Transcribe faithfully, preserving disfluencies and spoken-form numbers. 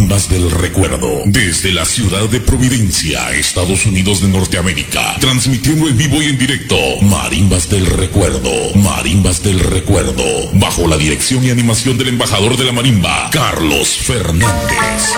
Marimbas del Recuerdo, desde la ciudad de Providencia, Estados Unidos de Norteamérica, transmitiendo en vivo y en directo, Marimbas del Recuerdo, Marimbas del Recuerdo, bajo la dirección y animación del embajador de la marimba, Carlos Fernández.